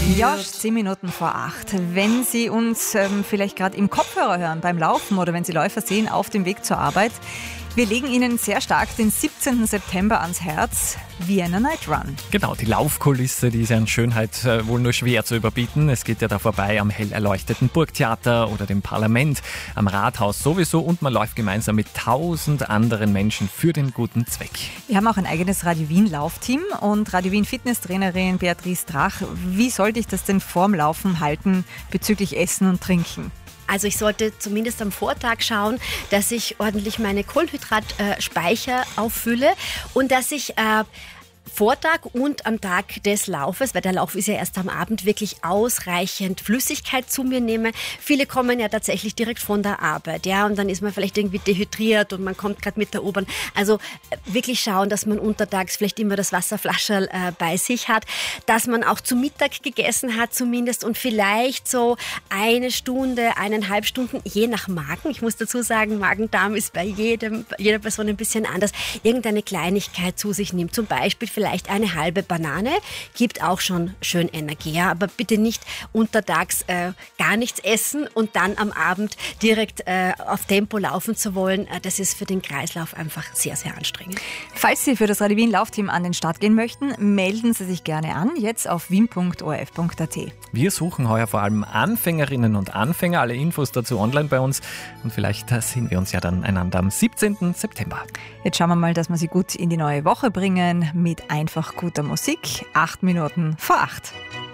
Ja, 10 Minuten vor 8. Wenn Sie uns vielleicht gerade im Kopfhörer hören beim Laufen oder wenn Sie Läufer sehen auf dem Weg zur Arbeit, wir legen Ihnen sehr stark den 17. September ans Herz, Vienna Night Run. Genau, die Laufkulisse, die ist ja an Schönheit wohl nur schwer zu überbieten. Es geht ja da vorbei am hell erleuchteten Burgtheater oder dem Parlament, am Rathaus sowieso und man läuft gemeinsam mit 1000 anderen Menschen für den guten Zweck. Wir haben auch ein eigenes Radio Wien Laufteam und Radio Wien Fitnesstrainerin Beatrice Drach. Wie sollte ich das denn vorm Laufen halten bezüglich Essen und Trinken? Also ich sollte zumindest am Vortag schauen, dass ich ordentlich meine Kohlenhydratspeicher auffülle und dass ich Vortag und am Tag des Laufes, weil der Lauf ist ja erst am Abend, wirklich ausreichend Flüssigkeit zu mir nehme. Viele kommen ja tatsächlich direkt von der Arbeit, ja, und dann ist man vielleicht irgendwie dehydriert und man kommt gerade mit der U-Bahn. Also wirklich schauen, dass man untertags vielleicht immer das Wasserflascherl bei sich hat, dass man auch zu Mittag gegessen hat zumindest und vielleicht so 1 Stunde, 1,5 Stunden, je nach Magen. Ich muss dazu sagen, Magen-Darm ist bei jeder Person ein bisschen anders. Irgendeine Kleinigkeit zu sich nimmt, zum Beispiel vielleicht eine halbe Banane, gibt auch schon schön Energie. Ja, aber bitte nicht untertags gar nichts essen und dann am Abend direkt auf Tempo laufen zu wollen. Das ist für den Kreislauf einfach sehr, sehr anstrengend. Falls Sie für das Radio Wien Laufteam an den Start gehen möchten, melden Sie sich gerne an, jetzt auf wien.orf.at. Wir suchen heuer vor allem Anfängerinnen und Anfänger. Alle Infos dazu online bei uns. Und vielleicht sehen wir uns ja dann einander am 17. September. Jetzt schauen wir mal, dass wir Sie gut in die neue Woche bringen mit einfach guter Musik. 8 Minuten vor 8.